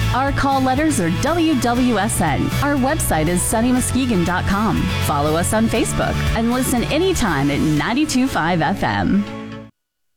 Our call letters are WWSN. Our website is sunnymuskegon.com. Follow us on Facebook and listen anytime at 92.5 FM.